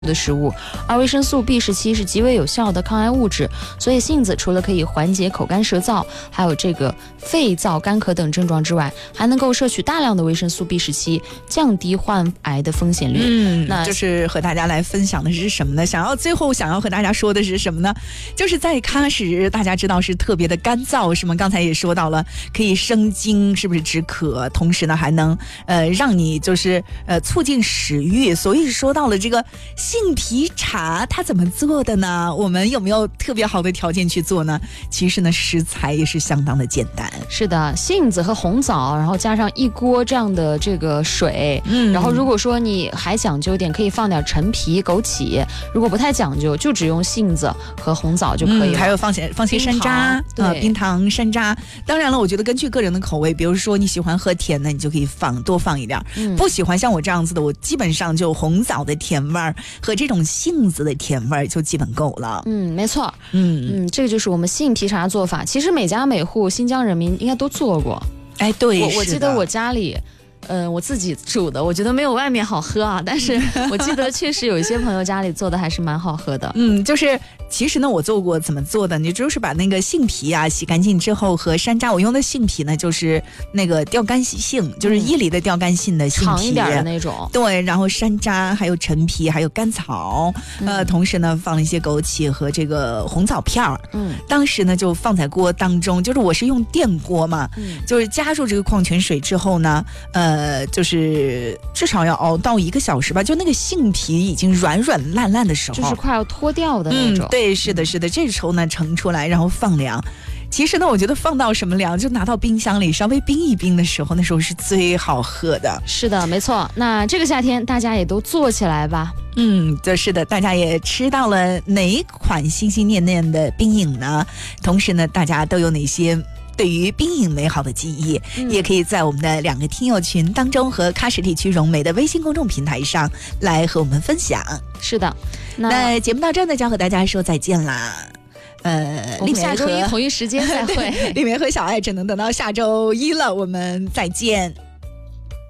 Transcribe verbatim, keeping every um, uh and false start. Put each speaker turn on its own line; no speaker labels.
的食物，而维生素 B 十七 是极为有效的抗癌物质，所以杏子除了可以缓解口干舌燥，还有这个肺燥干咳等症状之外，还能够摄取大量的维生素 B 十七，降低患癌的风险率。
嗯，那就是和大家来分享的是什么呢？想要最后想要和大家说的是什么呢？就是在喀什，大家知道是特别的干燥，是吗？刚才也说到了，可以生津，是不是止渴？同时呢，还能呃让你就是呃促进食欲。所以说到了这个杏皮茶，它怎么做的呢？我们有没有特别好的条件去做呢？其实呢，食材也是相当的简单。
是的，杏子和红枣，然后加上一锅这样的这个水，嗯，然后如果说你还讲究点，可以放点陈皮、枸杞；如果不太讲究，就只用杏子和红枣就可以了。
嗯、还有放些放些山楂，
对、呃，
冰糖、山楂。当然了，我觉得根据个人的口味，比如说你喜欢喝甜的，你就可以放多放一点；嗯、不喜欢像我这样子的，我基本上就红枣的甜味儿和这种杏子的甜味儿就基本够了。
嗯，没错。嗯嗯，这个就是我们杏皮茶做法。其实每家每户新疆人民应该都做过。
哎，对，
我我记得我家里。嗯、呃，我自己煮的，我觉得没有外面好喝啊。但是我记得确实有一些朋友家里做的还是蛮好喝的。
嗯，就是其实呢，我做过怎么做的？你就是把那个杏皮啊洗干净之后和山楂，我用的杏皮呢就是那个吊干杏，就是伊犁的吊干杏的杏皮，
长一点的那种。
对，然后山楂还有陈皮还有甘草，嗯、呃，同时呢放了一些枸杞和这个红枣片儿。嗯，当时呢就放在锅当中，就是我是用电锅嘛，嗯，就是加入这个矿泉水之后呢，呃。呃，就是至少要熬到一个小时吧，就那个杏皮已经软软烂烂的时候，
就是快要脱掉的那种。
嗯，对，是的，是的，这时候呢盛出来，然后放凉。其实呢，我觉得放到什么凉，就拿到冰箱里稍微冰一冰的时候，那时候是最好喝的。
是的，没错。那这个夏天大家也都做起来吧。
嗯，就是的，大家也吃到了哪一款心心念念的冰饮呢？同时呢，大家都有哪些对于冰饮美好的记忆、嗯、也可以在我们的两个听友群当中和喀什地区融美的微信公众平台上来和我们分享。
是的， 那,
那节目到这呢就要和大家说再见啦。呃，
我们下周一同一时间再会。
李梅和小爱只能等到下周一了，我们再见。